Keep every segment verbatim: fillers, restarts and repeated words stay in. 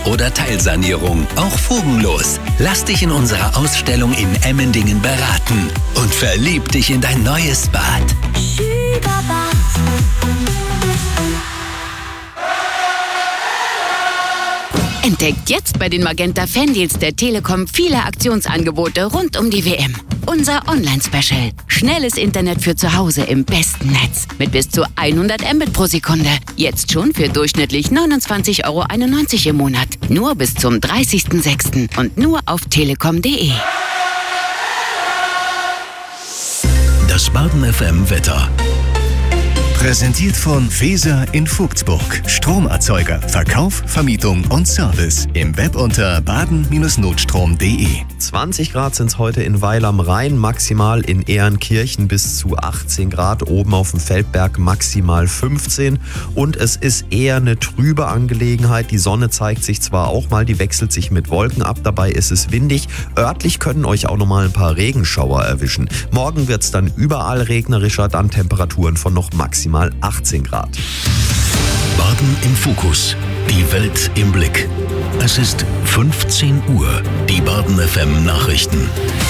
oder Teilsanierung, auch fugenlos. Lass dich in unserer Ausstellung in Emmendingen beraten und verlieb dich in dein neues Bad. Schüberbad. Entdeckt jetzt bei den Magenta Fan-Deals der Telekom viele Aktionsangebote rund um die W M. Unser Online-Special. Schnelles Internet für zu Hause im besten Netz. Mit bis zu hundert Mbit pro Sekunde. Jetzt schon für durchschnittlich neunundzwanzig Euro einundneunzig im Monat. Nur bis zum dreißigsten sechsten und nur auf telekom punkt de. Das Baden F M Wetter. Präsentiert von Feser in Vogtsburg. Stromerzeuger, Verkauf, Vermietung und Service. Im Web unter baden Bindestrich notstrom punkt de. zwanzig Grad sind es heute in Weil am Rhein, maximal in Ehrenkirchen bis zu achtzehn Grad, oben auf dem Feldberg maximal fünfzehn. Und es ist eher eine trübe Angelegenheit. Die Sonne zeigt sich zwar auch mal, die wechselt sich mit Wolken ab, dabei ist es windig. Örtlich können euch auch nochmal ein paar Regenschauer erwischen. Morgen wird es dann überall regnerischer, dann Temperaturen von noch maximal achtzehn Grad. Baden im Fokus. Die Welt im Blick. Es ist fünfzehn Uhr. Die Baden F M Nachrichten.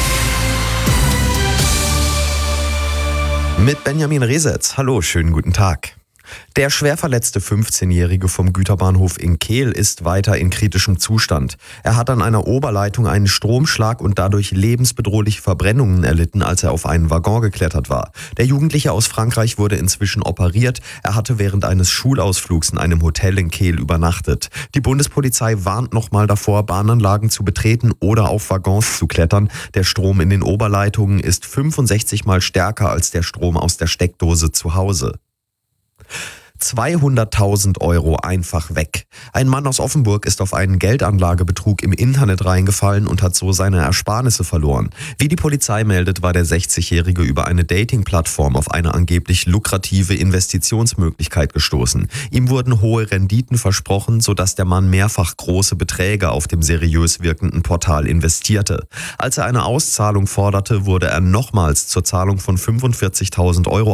Mit Benjamin Resetz. Hallo, schönen guten Tag. Der schwer verletzte fünfzehnjährige vom Güterbahnhof in Kehl ist weiter in kritischem Zustand. Er hat an einer Oberleitung einen Stromschlag und dadurch lebensbedrohliche Verbrennungen erlitten, als er auf einen Waggon geklettert war. Der Jugendliche aus Frankreich wurde inzwischen operiert. Er hatte während eines Schulausflugs in einem Hotel in Kehl übernachtet. Die Bundespolizei warnt nochmal davor, Bahnanlagen zu betreten oder auf Waggons zu klettern. Der Strom in den Oberleitungen ist fünfundsechzig Mal stärker als der Strom aus der Steckdose zu Hause. zweihunderttausend Euro einfach weg. Ein Mann aus Offenburg ist auf einen Geldanlagebetrug im Internet reingefallen und hat so seine Ersparnisse verloren. Wie die Polizei meldet, war der sechzigjährige über eine Dating-Plattform auf eine angeblich lukrative Investitionsmöglichkeit gestoßen. Ihm wurden hohe Renditen versprochen, sodass der Mann mehrfach große Beträge auf dem seriös wirkenden Portal investierte. Als er eine Auszahlung forderte, wurde er nochmals zur Zahlung von fünfundvierzigtausend Euro